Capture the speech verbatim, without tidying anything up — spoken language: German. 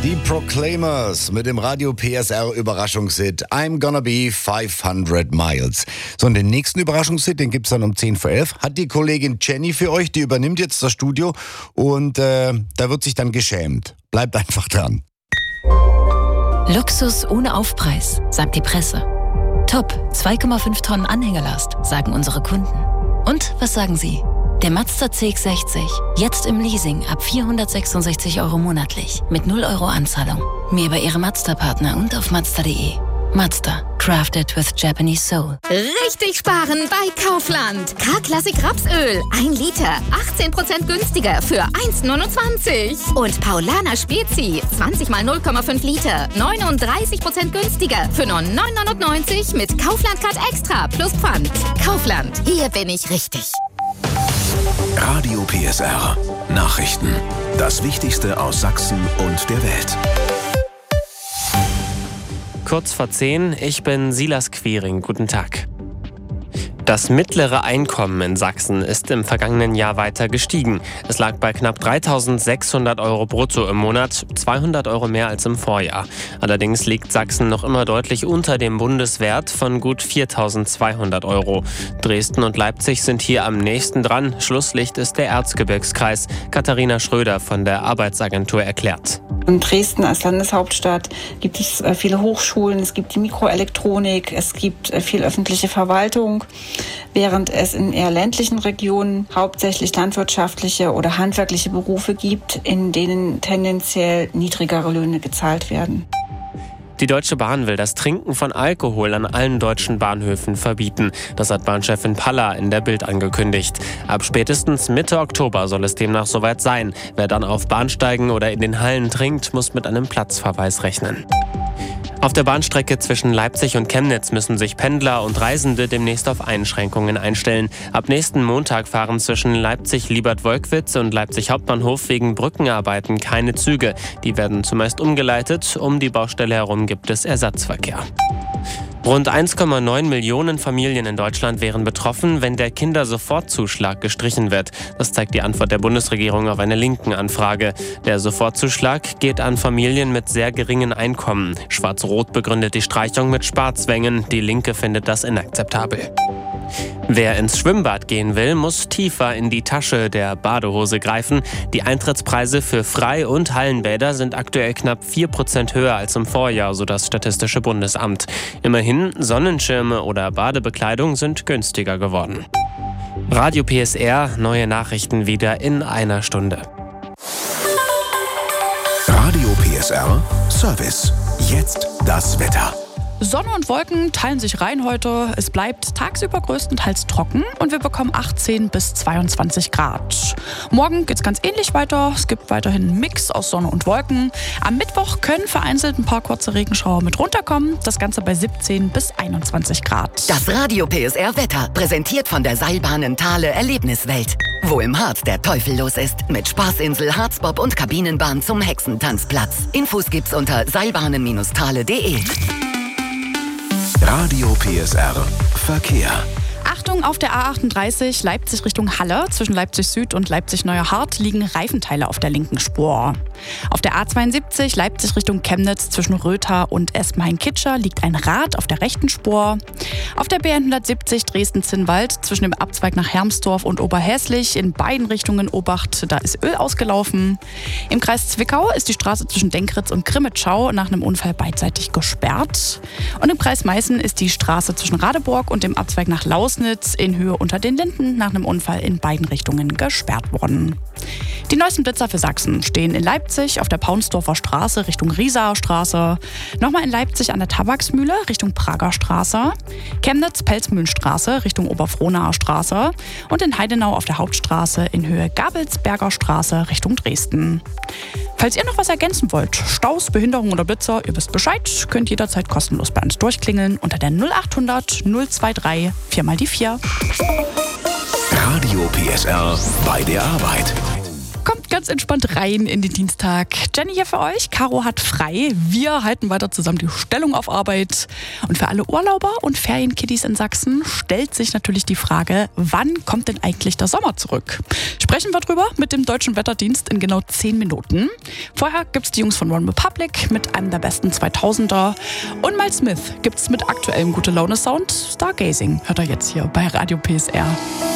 Die Proclaimers mit dem Radio P S R Überraschungshit I'm Gonna Be fünfhundert Miles. So, und den nächsten Überraschungshit, den gibt's dann um zehn vor elf, hat die Kollegin Jenny für euch, die übernimmt jetzt das Studio und äh, da wird sich dann geschämt. Bleibt einfach dran. Luxus ohne Aufpreis, sagt die Presse. Top, zwei Komma fünf Tonnen Anhängerlast, sagen unsere Kunden. Und was sagen Sie? Der Mazda C X sechzig, jetzt im Leasing ab vierhundertsechsundsechzig Euro monatlich, mit null Euro Anzahlung. Mehr bei Ihrem Mazda-Partner und auf Mazda punkt de. Mazda, crafted with Japanese soul. Richtig sparen bei Kaufland. K-Klassik Rapsöl, ein Liter, achtzehn Prozent günstiger für eins Komma neunundzwanzig. Und Paulaner Spezi, zwanzig mal null Komma fünf Liter, neununddreißig Prozent günstiger für nur neun Komma neunundneunzig mit Kaufland Card Extra plus Pfand. Kaufland, hier bin ich richtig. Radio P S R. Nachrichten. Das Wichtigste aus Sachsen und der Welt. Kurz vor zehn, ich bin Silas Quiring. Guten Tag. Das mittlere Einkommen in Sachsen ist im vergangenen Jahr weiter gestiegen. Es lag bei knapp dreitausendsechshundert Euro brutto im Monat, zweihundert Euro mehr als im Vorjahr. Allerdings liegt Sachsen noch immer deutlich unter dem Bundeswert von gut viertausendzweihundert Euro. Dresden und Leipzig sind hier am nächsten dran. Schlusslicht ist der Erzgebirgskreis. Katharina Schröder von der Arbeitsagentur erklärt. In Dresden als Landeshauptstadt gibt es viele Hochschulen, es gibt die Mikroelektronik, es gibt viel öffentliche Verwaltung, während es in eher ländlichen Regionen hauptsächlich landwirtschaftliche oder handwerkliche Berufe gibt, in denen tendenziell niedrigere Löhne gezahlt werden. Die Deutsche Bahn will das Trinken von Alkohol an allen deutschen Bahnhöfen verbieten. Das hat Bahnchefin Palla in der Bild angekündigt. Ab spätestens Mitte Oktober soll es demnach soweit sein. Wer dann auf Bahnsteigen oder in den Hallen trinkt, muss mit einem Platzverweis rechnen. Auf der Bahnstrecke zwischen Leipzig und Chemnitz müssen sich Pendler und Reisende demnächst auf Einschränkungen einstellen. Ab nächsten Montag fahren zwischen Leipzig-Liebert-Wolkwitz und Leipzig Hauptbahnhof wegen Brückenarbeiten keine Züge. Die werden zumeist umgeleitet. Um die Baustelle herum gibt es Ersatzverkehr. Rund eins Komma neun Millionen Familien in Deutschland wären betroffen, wenn der Kindersofortzuschlag gestrichen wird. Das zeigt die Antwort der Bundesregierung auf eine Linken-Anfrage. Der Sofortzuschlag geht an Familien mit sehr geringen Einkommen. Schwarz-Rot begründet die Streichung mit Sparzwängen. Die Linke findet das inakzeptabel. Wer ins Schwimmbad gehen will, muss tiefer in die Tasche der Badehose greifen. Die Eintrittspreise für Frei- und Hallenbäder sind aktuell knapp vier Prozent höher als im Vorjahr, so das Statistische Bundesamt. Immerhin, Sonnenschirme oder Badebekleidung sind günstiger geworden. Radio P S R, neue Nachrichten wieder in einer Stunde. Radio P S R Service. Jetzt das Wetter. Sonne und Wolken teilen sich rein heute. Es bleibt tagsüber größtenteils trocken und wir bekommen achtzehn bis zweiundzwanzig Grad. Morgen geht's ganz ähnlich weiter. Es gibt weiterhin einen Mix aus Sonne und Wolken. Am Mittwoch können vereinzelt ein paar kurze Regenschauer mit runterkommen. Das Ganze bei siebzehn bis einundzwanzig Grad. Das Radio P S R Wetter, präsentiert von der Seilbahnen Thale Erlebniswelt. Wo im Harz der Teufel los ist. Mit Spaßinsel, Harzbob und Kabinenbahn zum Hexentanzplatz. Infos gibt's unter seilbahnen Bindestrich thale punkt de. Radio P S R Verkehr. Achtung, auf der A achtunddreißig Leipzig Richtung Halle. Zwischen Leipzig Süd und Leipzig Neuerhardt liegen Reifenteile auf der linken Spur. Auf der A zweiundsiebzig Leipzig Richtung Chemnitz zwischen Rötha und Espenhain-Kitscher liegt ein Rad auf der rechten Spur. Auf der B hundertsiebzig Dresden-Zinnwald zwischen dem Abzweig nach Hermsdorf und Oberhäslich in beiden Richtungen Obacht, da ist Öl ausgelaufen. Im Kreis Zwickau ist die Straße zwischen Denkritz und Grimmitschau nach einem Unfall beidseitig gesperrt. Und im Kreis Meißen ist die Straße zwischen Radeburg und dem Abzweig nach Lausnitz in Höhe unter den Linden nach einem Unfall in beiden Richtungen gesperrt worden. Die neuesten Blitzer für Sachsen stehen in Leipzig auf der Paunsdorfer Straße Richtung Riesaer Straße, nochmal in Leipzig an der Tabaksmühle Richtung Prager Straße, Chemnitz-Pelzmühlenstraße Richtung Oberfrohnaer Straße und in Heidenau auf der Hauptstraße in Höhe Gabelsberger Straße Richtung Dresden. Falls ihr noch was ergänzen wollt, Staus, Behinderungen oder Blitzer, ihr wisst Bescheid, könnt jederzeit kostenlos bei uns durchklingeln unter der null achthundert null drei drei vier mal die vier. Radio P S R bei der Arbeit. Kommt ganz entspannt rein in den Dienstag. Jenny hier für euch. Caro hat frei. Wir halten weiter zusammen die Stellung auf Arbeit. Und für alle Urlauber und Ferienkiddies in Sachsen stellt sich natürlich die Frage, wann kommt denn eigentlich der Sommer zurück? Sprechen wir drüber mit dem Deutschen Wetterdienst in genau zehn Minuten. Vorher gibt's die Jungs von One Republic mit einem der besten zweitausender. Und Miles Smith gibt's mit aktuellem Gute-Laune-Sound. Stargazing hört er jetzt hier bei Radio P S R.